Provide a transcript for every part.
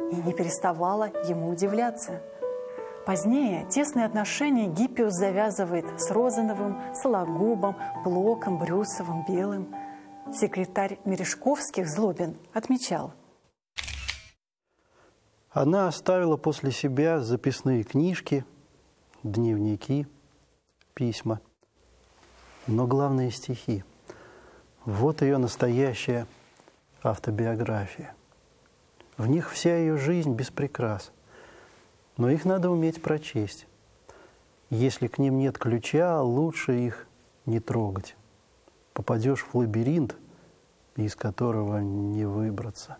и не переставала ему удивляться. Позднее тесные отношения Гиппиус завязывает с Розановым, Сологубом, Блоком, Брюсовым, Белым. Секретарь Мережковских Злобин отмечал: она оставила после себя записные книжки, дневники, письма, но главное – стихи. Вот ее настоящая автобиография. В них вся ее жизнь без прикрас, но их надо уметь прочесть. Если к ним нет ключа, лучше их не трогать. Попадешь в лабиринт, из которого не выбраться.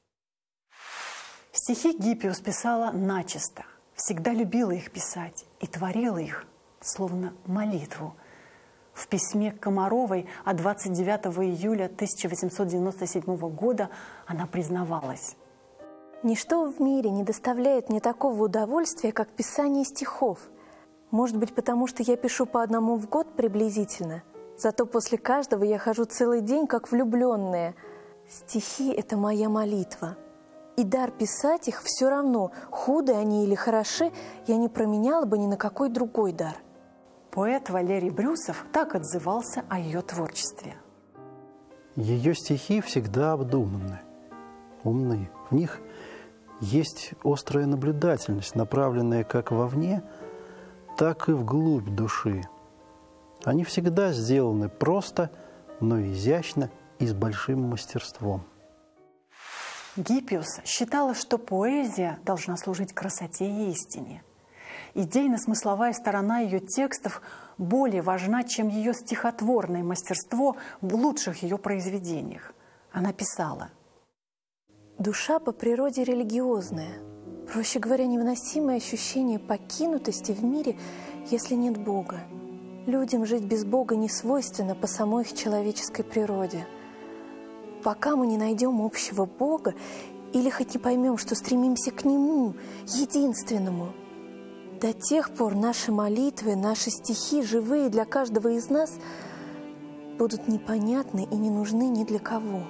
Стихи Гиппиус писала начисто, всегда любила их писать и творила их, словно молитву. В письме к Комаровой от 29 июля 1897 года она признавалась: «Ничто в мире не доставляет мне такого удовольствия, как писание стихов. Может быть, потому что я пишу по одному в год приблизительно. Зато после каждого я хожу целый день, как влюбленная. Стихи — это моя молитва. И дар писать их все равно, худы они или хороши, я не променяла бы ни на какой другой дар». Поэт Валерий Брюсов так отзывался о ее творчестве. Ее стихи всегда обдуманны, умны. В них есть острая наблюдательность, направленная как вовне, так и вглубь души. Они всегда сделаны просто, но изящно и с большим мастерством. Гиппиус считала, что поэзия должна служить красоте и истине. Идейно-смысловая сторона ее текстов более важна, чем ее стихотворное мастерство в лучших ее произведениях. Она писала: «Душа по природе религиозная. Проще говоря, невыносимое ощущение покинутости в мире, если нет Бога. Людям жить без Бога не свойственно по самой их человеческой природе. Пока мы не найдем общего Бога или хоть не поймем, что стремимся к Нему, единственному, до тех пор наши молитвы, наши стихи, живые для каждого из нас, будут непонятны и не нужны ни для кого».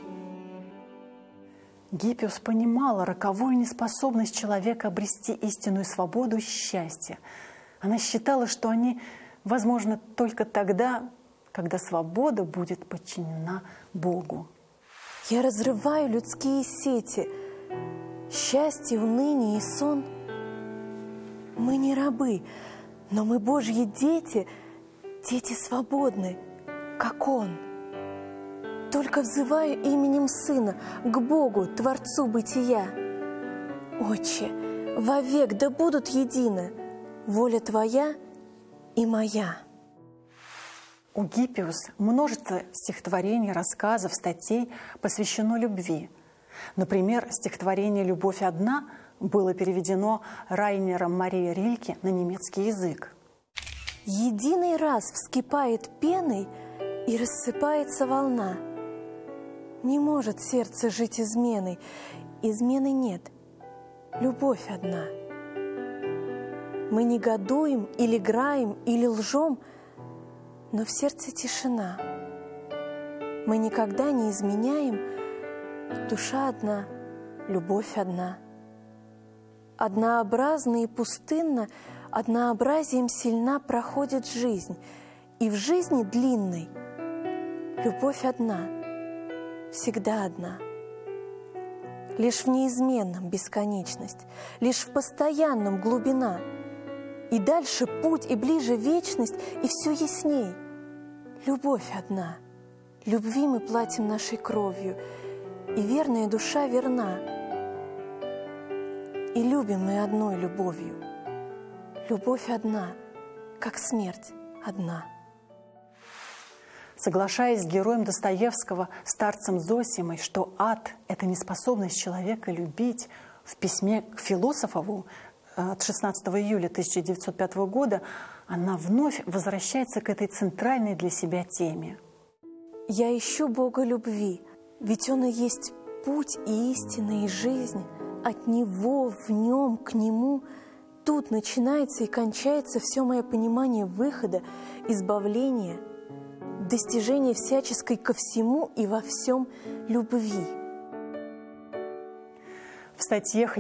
Гиппиус понимала роковую неспособность человека обрести истинную свободу и счастье. Она считала, что они возможны только тогда, когда свобода будет подчинена Богу. «Я разрываю людские сети, счастье, уныние и сон. Мы не рабы, но мы Божьи дети, дети свободны, как Он. Только взываю именем Сына к Богу, Творцу бытия. Отче, вовек да будут едины воля Твоя и моя». У Гиппиус множество стихотворений, рассказов, статей посвящено любви. Например, стихотворение «Любовь одна» было переведено Райнером Марией Рильке на немецкий язык. «Единый раз вскипает пеной, и рассыпается волна. Не может сердце жить изменой, измены нет, любовь одна. Мы негодуем или граем, или лжем, но в сердце тишина. Мы никогда не изменяем, душа одна, любовь одна. Однообразно и пустынно, однообразием сильна проходит жизнь, и в жизни длинной любовь одна, всегда одна. Лишь в неизменном бесконечность, лишь в постоянном глубина. И дальше путь, и ближе вечность, и все ясней. Любовь одна. Любви мы платим нашей кровью, и верная душа верна. И любим мы одной любовью. Любовь одна, как смерть одна». Соглашаясь с героем Достоевского, старцем Зосимой, что ад – это неспособность человека любить, в письме к Философову от 16 июля 1905 года она вновь возвращается к этой центральной для себя теме. «Я ищу Бога любви, ведь Он и есть путь и истина, и жизнь. От Него, в Нем, к Нему. Тут начинается и кончается все мое понимание выхода, избавления, достижения всяческой ко всему и во всем любви». В статье